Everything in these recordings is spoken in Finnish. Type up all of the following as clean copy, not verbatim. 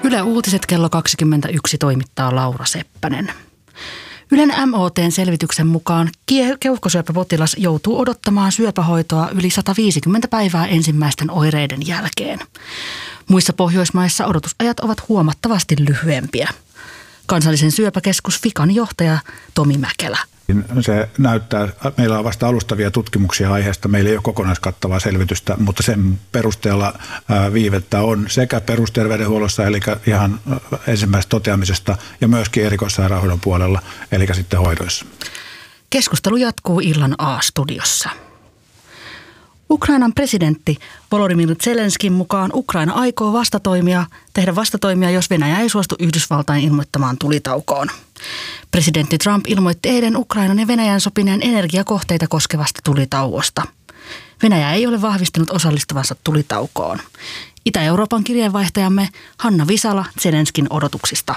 Yle Uutiset kello 21 toimittaa Laura Seppänen. Ylen MOT:n selvityksen mukaan keuhkosyöpäpotilas joutuu odottamaan syöpähoitoa yli 150 päivää ensimmäisten oireiden jälkeen. Muissa Pohjoismaissa odotusajat ovat huomattavasti lyhyempiä. Kansallisen syöpäkeskus FICAn johtaja Tomi Mäkelä. Se näyttää, meillä on vasta alustavia tutkimuksia aiheesta, meillä ei ole kokonaiskattavaa selvitystä, mutta sen perusteella viivettä on sekä perusterveydenhuollossa, eli ihan ensimmäisestä toteamisesta, ja myöskin erikoissairaanhoidon puolella, eli sitten hoidoissa. Keskustelu jatkuu illan A-studiossa. Ukrainan presidentti Volodymyr Zelenskin mukaan Ukraina aikoo tehdä vastatoimia, jos Venäjä ei suostu Yhdysvaltain ilmoittamaan tulitaukoon. Presidentti Trump ilmoitti eilen Ukrainan ja Venäjän sopineen energiakohteita koskevasta tulitauosta. Venäjä ei ole vahvistanut osallistuvansa tulitaukoon. Itä-Euroopan kirjeenvaihtajamme Hanna Visala Zelenskin odotuksista.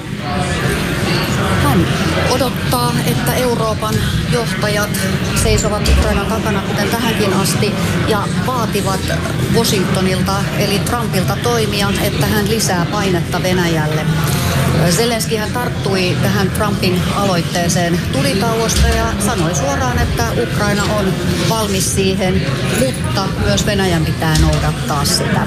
Hän odottaa, että Euroopan johtajat seisovat Ukrainan takana, kuten tähänkin asti, ja vaativat Washingtonilta eli Trumpilta toimia, että hän lisää painetta Venäjälle. Zelenski hän tarttui tähän Trumpin aloitteeseen tulitauosta ja sanoi suoraan, että Ukraina on valmis siihen, mutta myös Venäjän pitää noudattaa sitä.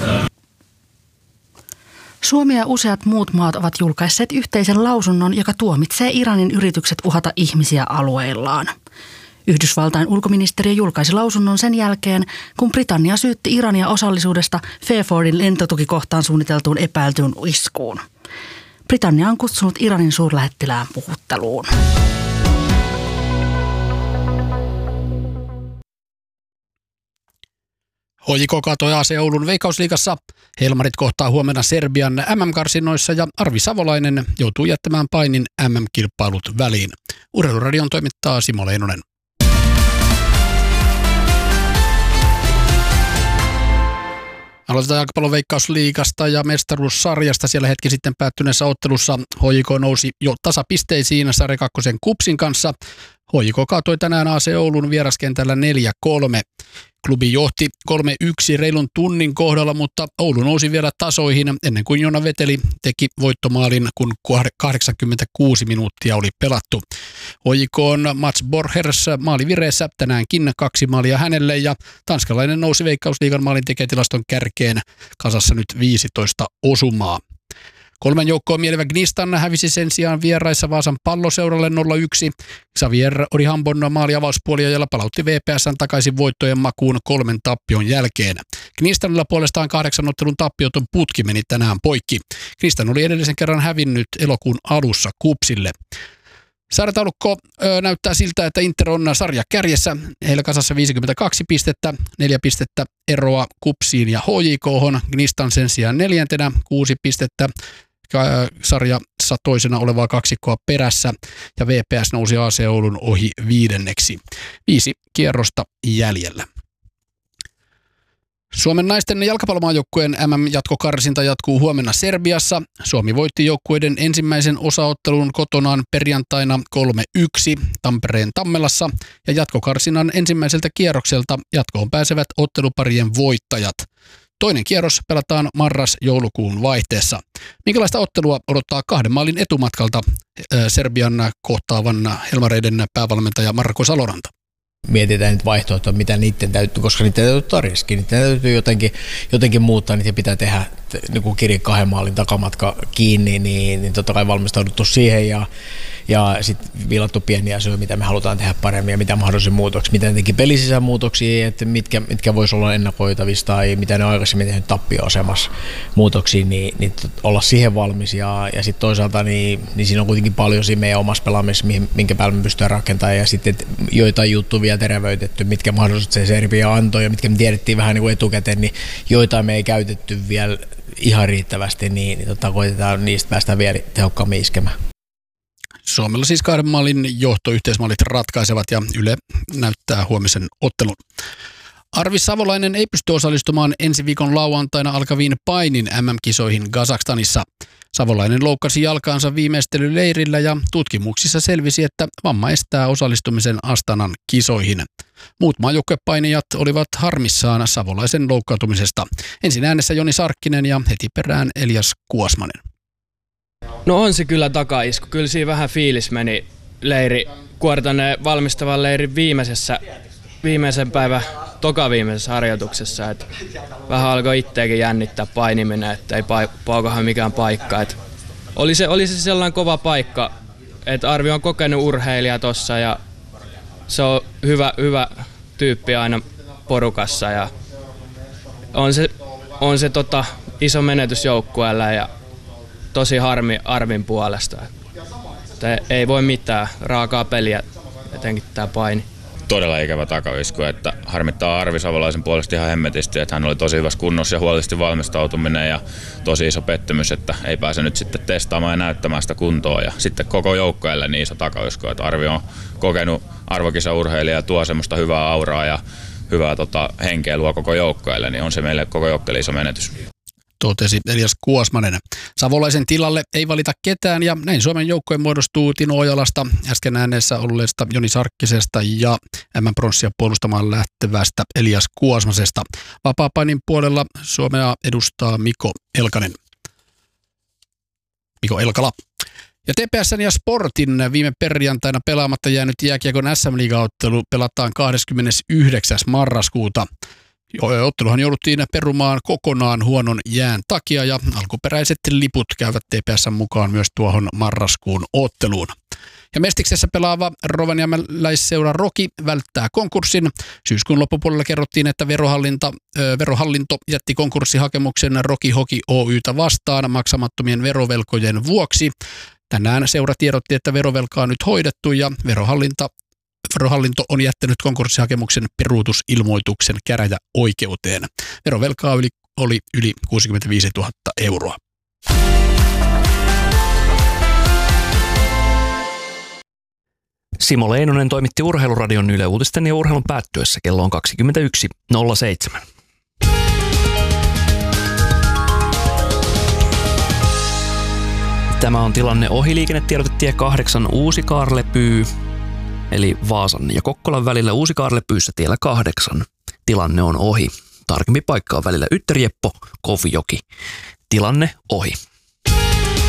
Suomi ja useat muut maat ovat julkaisseet yhteisen lausunnon, joka tuomitsee Iranin yritykset uhata ihmisiä alueillaan. Yhdysvaltain ulkoministeriö julkaisi lausunnon sen jälkeen, kun Britannia syytti Irania osallisuudesta Fairfordin lentotukikohtaan suunniteltuun epäiltyyn iskuun. Britannia on kutsunut Iranin suurlähettilään puhutteluun. HJK katoi AC Oulun Veikkausliigassa. Helmarit kohtaa huomenna Serbian MM-karsinnoissa ja Arvi Savolainen joutuu jättämään Painin MM-kilpailut väliin. Urheiluradion toimittaa Simo Leinonen. Aloitetaan jalkapallon Veikkausliigasta ja mestaruussarjasta. Siellä hetki sitten päättyneessä ottelussa HJK nousi jo tasapisteisiin sarja 2 KuPSin kanssa. HJK kaatoi tänään AC Oulun vieraskentällä 4-3. Klubi johti 3-1 reilun tunnin kohdalla, mutta Oulu nousi vielä tasoihin ennen kuin Jonna Veteli teki voittomaalin, kun 86 minuuttia oli pelattu. HJK on Mats Borgers maalivireessä tänäänkin 2 maalia hänelle ja tanskalainen nousi Veikkausliigan maalintekijätilaston kärkeen kasassa nyt 15 osumaa. 3 joukkoon mielivä Gnistan hävisi sen sijaan vieraissa Vaasan Palloseuralle 0-1. Xavier Orihambon maaliavauspuoliajalla palautti VPS:n takaisin voittojen makuun 3 tappion jälkeen. Gnistanilla puolestaan 8 ottelun tappioton putki meni tänään poikki. Gnistan oli edellisen kerran hävinnyt elokuun alussa KuPSille. Sarjataulukko näyttää siltä, että Inter on sarja kärjessä. Heillä kasassa 52 pistettä, 4 pistettä eroa KuPSiin ja HJK:hon. Gnistan sen sijaan 4. 6 pistettä sarjassa toisena olevaa kaksikkoa perässä ja VPS nousi AC Oulun ohi 5. 5 kierrosta jäljellä. Suomen naisten jalkapallomaajoukkueen MM-jatkokarsinta jatkuu huomenna Serbiassa. Suomi voitti joukkueiden ensimmäisen osaottelun kotonaan perjantaina 3-1 Tampereen Tammelassa ja jatkokarsinnan ensimmäiseltä kierrokselta jatkoon pääsevät otteluparien voittajat. Toinen kierros pelataan marras-joulukuun vaihteessa. Minkälaista ottelua odottaa 2 maalin etumatkalta Serbian kohtaavan Helmareiden päävalmentaja Marko Saloranta? Mietitään nyt vaihtoehtoa, mitä niiden täytyy, koska niiden täytyy tarjoskin. Niiden täytyy jotenkin muuttaa, niitä pitää tehdä niin kirja 2 maalin takamatka kiinni, niin totta kai valmistauduttu siihen ja sitten viilattu pieniä asioita, mitä me halutaan tehdä paremmin ja mitä mahdollisia muutoksia. Mitä ne teki pelisisään muutoksia, että mitkä voisi olla ennakoitavissa tai mitä ne on aikaisemmin tehnyt tappio-asemassa muutoksia, niin olla siihen valmis. Ja sitten toisaalta niin siinä on kuitenkin paljon siinä meidän omassa pelaamisessa, minkä päälle me pystytään rakentamaan ja sitten joitain juttuja vielä terveytetty, mitkä mahdollisuudet se Serbia antoi ja mitkä me tiedettiin vähän niin kuin etukäteen, niin joitain me ei käytetty vielä ihan riittävästi, niin koitetaan niistä päästä vielä tehokkaammin iskemään. Suomella siis 2 maalin johto-yhteismaalit ratkaisevat ja Yle näyttää huomisen ottelun. Arvi Savolainen ei pysty osallistumaan ensi viikon lauantaina alkaviin Painin MM-kisoihin Kazakstanissa. Savolainen loukkasi jalkaansa viimeistelyleirillä ja tutkimuksissa selvisi, että vamma estää osallistumisen Astanan kisoihin. Muut maajoukkuepainijat olivat harmissaan Savolaisen loukkaantumisesta. Ensin äänessä Joni Sarkkinen ja heti perään Elias Kuosmanen. No on se kyllä takaisku. Kyllä siinä vähän fiilis meni Kuortaneen valmistavan leirin viimeisen päivän tokaviimeisessä harjoituksessa. Et vähän alkoi itseäkin jännittää painiminen, että ei paukahan mikään paikka. Et oli se sellainen kova paikka, että Arvi on kokenut urheilija tossa ja se on hyvä tyyppi aina porukassa ja on se iso menetys joukkueelle ja tosi harmi Arvin puolesta. Ei voi mitään, raakaa peliä, etenkin tää paini. Todella ikävä takaisku, että harmittaa Arvi Savolaisen puolesta ihan hemmetisti, että hän oli tosi hyvässä kunnossa ja huolellisesti valmistautuminen ja tosi iso pettymys, että ei pääse nyt sitten testaamaan ja näyttämään sitä kuntoa ja sitten koko joukkueelle niin iso takaisku, että Arvi on kokenut arvokisaurheilija ja tuo semmoista hyvää auraa ja hyvää henkeä luo koko joukkueelle, niin on se meille koko joukkueelle iso menetys. Totesi Elias Kuosmanen. Savolaisen tilalle ei valita ketään ja näin Suomen joukkue muodostuu Tino Ojalasta, äsken äänessä olleesta Joni Sarkkisesta ja M-pronssia puolustamaan lähtevästä Elias Kuosmasesta. Vapaapainin puolella Suomea edustaa Mikko Elkala. Ja TPS:n ja Sportin viime perjantaina pelaamatta jäänyt jääkiekon SM-liigaottelu pelataan 29. marraskuuta. Otteluhan jouduttiin perumaan kokonaan huonon jään takia ja alkuperäiset liput käyvät TPS:n mukaan myös tuohon marraskuun otteluun. Ja Mestiksessä pelaava rovaniemeläisseura Roki välttää konkurssin. Syyskuun loppupuolella kerrottiin, että verohallinto jätti konkurssihakemuksen Roki Hoki Oy:tä vastaan maksamattomien verovelkojen vuoksi. Tänään seura tiedotti, että verovelka on nyt hoidettu ja verohallinto on jättänyt konkurssihakemuksen peruutusilmoituksen käräjäoikeuteen. Verovelkaa oli yli 65 000 euroa. Simo Leinonen toimitti Urheiluradion Yle Uutisten ja urheilun päättyessä kello on 21.07. Tämä on tilanne ohi liikennetiedotetie 8 Uusi-Kaarlepyy, eli Vaasan ja Kokkolan välillä Uusi-Kaarlepyyssä tiellä 8. Tilanne on ohi. Tarkempi paikka on välillä Ytterjeppo, Kovjoki. Tilanne ohi.